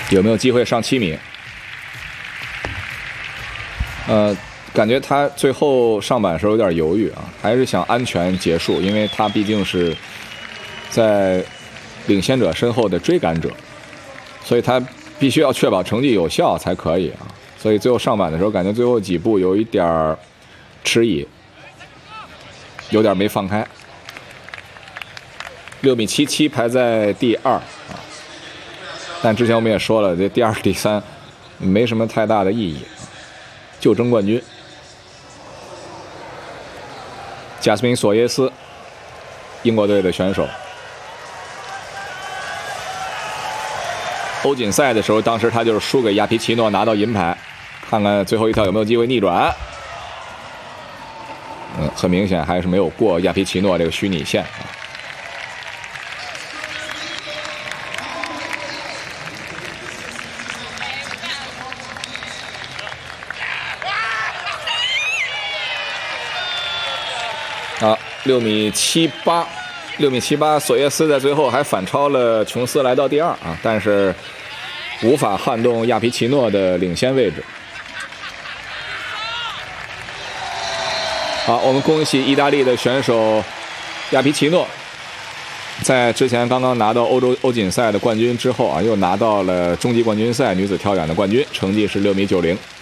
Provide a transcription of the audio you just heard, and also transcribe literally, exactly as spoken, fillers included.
有没有机会上七米？呃，感觉他最后上板的时候有点犹豫啊，还是想安全结束，因为他毕竟是在领先者身后的追赶者，所以他必须要确保成绩有效才可以啊。所以最后上板的时候，感觉最后几步有一点迟疑，有点没放开。六米七七排在第二啊，但之前我们也说了，这第二、第三没什么太大的意义。就争冠军，贾斯汀·索耶斯，英国队的选手。欧锦赛的时候，当时他就是输给亚皮奇诺，拿到银牌。看看最后一跳有没有机会逆转。嗯，很明显还是没有过亚皮奇诺这个虚拟线啊。啊，六米七八，六米七八，索耶斯在最后还反超了琼斯，来到第二啊，但是无法撼动亚皮奇诺的领先位置。好，我们恭喜意大利的选手亚皮奇诺，在之前刚刚拿到欧洲欧锦赛的冠军之后啊，又拿到了终极冠军赛女子跳远的冠军，成绩是六米九零。